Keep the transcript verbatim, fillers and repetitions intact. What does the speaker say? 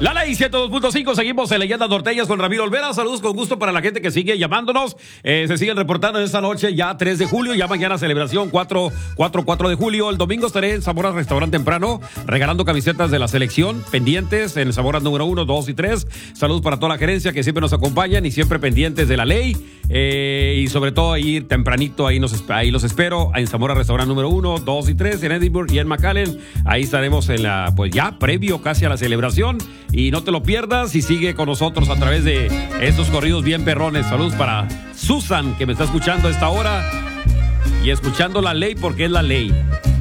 La Ley ciento dos punto cinco, seguimos en Leyendas Norteñas con Ramiro Olvera. Saludos con gusto para la gente que sigue llamándonos. Eh, se siguen reportando en esta noche, ya tres de julio, ya mañana celebración cuatro, cuatro, cuatro de julio. El domingo estaré en Zamora Restaurant temprano, regalando camisetas de la selección, pendientes en Zamora número uno, dos y tres. Saludos para toda la gerencia que siempre nos acompañan y siempre pendientes de la ley. Eh, y sobre todo ahí tempranito, ahí, nos, ahí los espero en Zamora Restaurant número uno, dos y tres, en Edinburgh y en McAllen. Ahí estaremos en la, pues ya previo casi a la celebración. Y no te lo pierdas y sigue con nosotros a través de estos corridos bien perrones. Saludos para Susan, que me está escuchando a esta hora y escuchando la ley porque es la ley.